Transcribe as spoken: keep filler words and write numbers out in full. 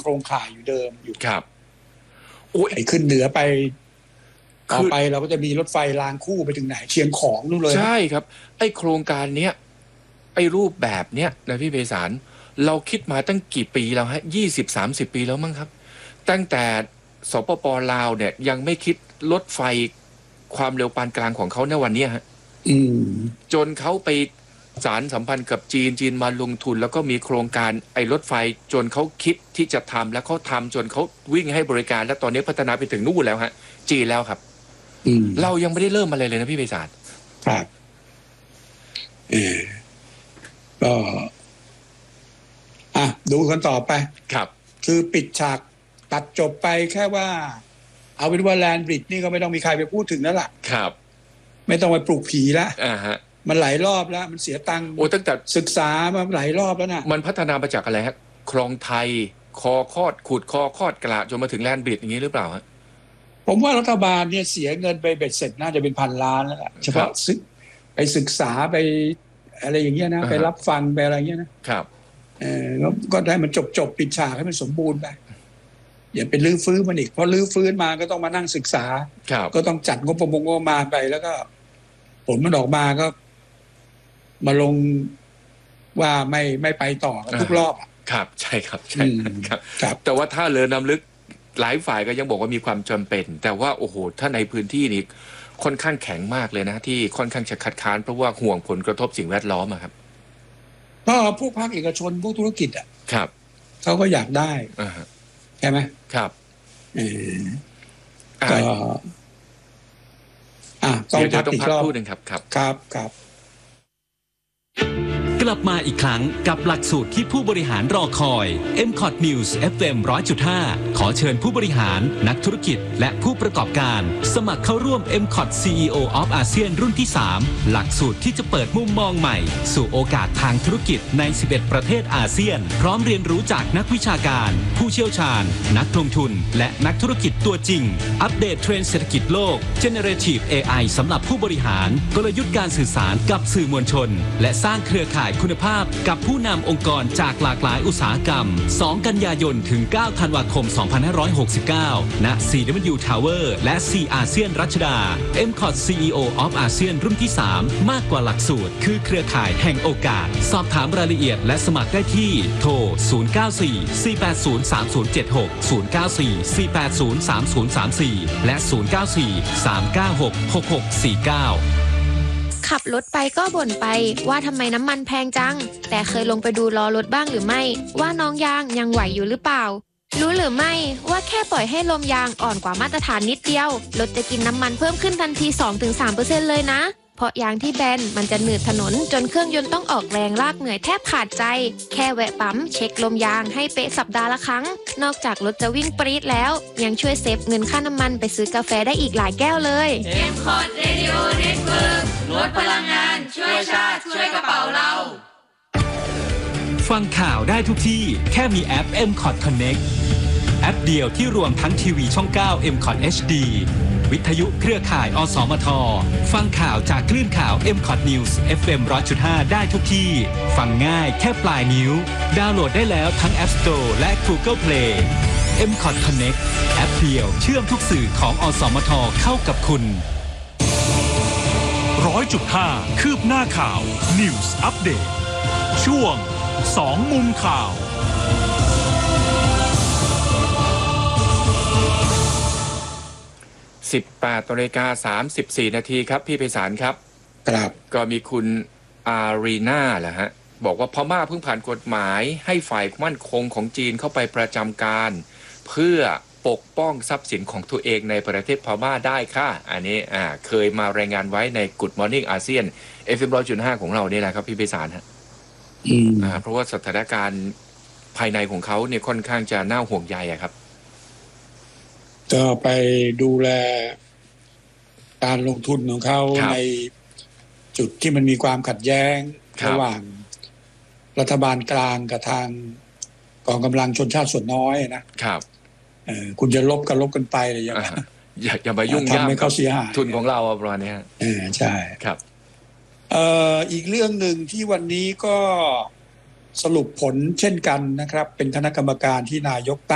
ครงข่ายอยู่เดิมอยู่ครับโอ้ยไอ้ขึ้นเหนือไปต่อไปเราก็จะมีรถไฟรางคู่ไปถึงไหนเชียงของนู่นเลยใช่ครับไอ้โครงการเนี้ยไอ้รูปแบบเนี้ยนะพี่ไพศาลเราคิดมาตั้งกี่ปีแล้วฮะยี่สิบสามสิบปีแล้วมั้งครับตั้งแต่สปป.ลาวเนี่ยยังไม่คิดรถไฟความเร็วปานกลางของเขาในวันนี้ฮะจนเขาไปสารสัมพันธ์กับจีนจีนมาลงทุนแล้วก็มีโครงการไอ้รถไฟจนเขาคิดที่จะทำแล้วเขาทำจนเขาวิ่งให้บริการแล้วตอนนี้พัฒนาไปถึงนู่นแล้วฮะจีนแล้วครับเรายังไม่ได้เริ่มอะไรเลยนะพี่ไพศาลครับเออก็อ่ะดูกันต่อไปครับคือปิดฉากตัดจบไปแค่ว่าเอาเป็นว่าแลนด์บริดจ์นี่ก็ไม่ต้องมีใครไปพูดถึงแล้วล่ะครับไม่ต้องไปปลุกผีแล้วอ่าฮะมันหลายรอบแล้วมันเสียตังค์โอ้ตั้งแต่ศึกษามาหลายรอบแล้วนะมันพัฒนามาจากอะไรฮะคลองไทยคอคอดขุดคอคอดกระจนมาถึงแลนด์บริดจ์อย่างนี้หรือเปล่าฮะผมว่ารัฐบาลเนี่ยเสียเงินไปเบ็ดเสร็จน่าจะเป็นพันล้านแล้วล่ะเฉพาะซึกไปศึกษาไปอะไรอย่างเงี้ยนะไปรับฟังไปอะไรเงี้ยนะครับเออแล้วก็ได้มันจบจบปิดฉากให้มันสมบูรณ์ไปอย่าเป็นลื้อฟื้นมันอีกเพราะลื้อฟื้นมาก็ต้องมานั่งศึกษาก็ต้องจัดงบประมาณมาไปแล้วก็ผลมันออกมาก็มาลงว่าไม่ไม่ไปต่อทุกรอบครับใช่ครับใช่ครับแต่ว่าถ้าเรือน้ำลึกหลายฝ่ายก็ยังบอกว่ามีความจำเป็นแต่ว่าโอ้โหถ้าในพื้นที่นี้ค่อนข้างแข็งมากเลยนะที่ค่อนข้างจะคัดค้านเพราะว่าห่วงผลกระทบสิ่งแวดล้อมครับก็พวกภาคเอกชนพวกธุรกิจอ่ะครับเขาก็อยากได้ใช่ไหมครับเออก็อ่ะต้องพักอีกรอบพูดหนึ่งครับครับครับครับกลับมาอีกครั้งกับหลักสูตรที่ผู้บริหารรอคอย เอ็ม คอท News เอฟ เอ็ม หนึ่งร้อยจุดห้า ขอเชิญผู้บริหารนักธุรกิจและผู้ประกอบการสมัครเข้าร่วม เอ็ม คอท ซี อี โอ of อาเซียนรุ่นที่สามหลักสูตรที่จะเปิดมุมมองใหม่สู่โอกาสทางธุรกิจในสิบเอ็ดประเทศอาเซียนพร้อมเรียนรู้จากนักวิชาการผู้เชี่ยวชาญนักลงทุนและนักธุรกิจตัวจริงอัปเดตเทรนด์เศรษฐกิจโลก Generative เอ ไอ สำหรับผู้บริหารกลยุทธ์การสื่อสารกับสื่อมวลชนและสร้างเครือข่ายคุณภาพกับผู้นำองค์กรจากหลากหลายอุตสาหกรรมสองกันยายนถึงเก้าธันวาคมสองพันห้าร้อยหกสิบเก้าณ ซี ดับเบิลยู Tower และ C อาเซียนรัชดา เอ็ม คอท ซี อี โอ of อาเซียนรุ่นที่สามมากกว่าหลักสูตรคือเครือข่ายแห่งโอกาสสอบถามรายละเอียดและสมัครได้ที่โทรศูนย์ เก้า สี่ สี่ แปด ศูนย์ สาม ศูนย์ เจ็ด หก ศูนย์ เก้า สี่ สี่ แปด ศูนย์ สาม ศูนย์ สาม สี่และศูนย์ เก้า สี่ สาม เก้า หก หก หก สี่ เก้าขับรถไปก็บ่นไปว่าทำไมน้ำมันแพงจังแต่เคยลงไปดูล้อรถบ้างหรือไม่ว่าน้องยางยังไหวอยู่หรือเปล่ารู้หรือไม่ว่าแค่ปล่อยให้ลมยางอ่อนกว่ามาตรฐานนิดเดียวรถจะกินน้ำมันเพิ่มขึ้นทันที สองถึงสามเปอร์เซ็นต์ เลยนะเพราะยางที่แบนมันจะหนืดถนนจนเครื่องยนต์ต้องออกแรงลากเหนื่อยแทบขาดใจแค่แวะปั๊มเช็คลมยางให้เป๊ะสัปดาห์ละครั้งนอกจากรถจะวิ่งปรี๊ดแล้วยังช่วยเซฟเงินค่าน้ำมันไปซื้อกาแฟได้อีกหลายแก้วเลยเอ็ม คอท Radio Network ลดพลังงานช่วยชาติช่วยกระเป๋าเราฟังข่าวได้ทุกที่แค่มีแอป เอ็ม คอท Connect แอปเดียวที่รวมทั้งทีวีช่องเก้า เอ็ม คอท เอช ดี วิทยุเครือข่ายอสมทฟังข่าวจากคลื่นข่าว เอ็ม คอท News เอฟ เอ็ม หนึ่งร้อยจุดห้า ได้ทุกที่ฟังง่ายแค่ปลายนิ้วดาวน์โหลดได้แล้วทั้ง App Store และ Google Play เอ็ม คอท Connect แอปเดียวเชื่อมทุกสื่อของอสมทเข้ากับคุณ หนึ่งร้อยจุดห้า คืบหน้าข่าว News Update ช่วงสองมุมข่าวสิบแปดนาฬิกาสามสิบสี่นาทีครับพี่ไพศาลครับครับก็มีคุณอารีนาแหละฮะบอกว่าพม่าเพิ่งผ่านกฎหมายให้ฝ่ายมั่นคงของจีนเข้าไปประจำการเพื่อปกป้องทรัพย์สินของตัวเองในประเทศพม่าได้ค่ะอันนี้อ่าเคยมารายงานไว้ใน Good Morning อาเซียน เอฟ เอ็ม หนึ่งร้อยจุดห้า ของเรานี่แหละครับพี่ไพศาลฮะอืมอ่าเพราะว่าสถานการณ์ภายในของเขาเนี่ยค่อนข้างจะน่าห่วงใยอะครับก็ไปดูแลการลงทุนของเขาในจุดที่มันมีความขัดแย้งระหว่างรัฐบาลกลางกับทางกองกำลังชนชาติส่วนน้อยนะครับเออคุณจะลบกันลบกันไปเลยอย่างนั้นอย่าอย่ามายุ่งยากกับทุนของเราประมาณนี้เออใช่ครับเอ่ออีกเรื่องหนึ่งที่วันนี้ก็สรุปผลเช่นกันนะครับเป็นคณะกรรมการที่นายก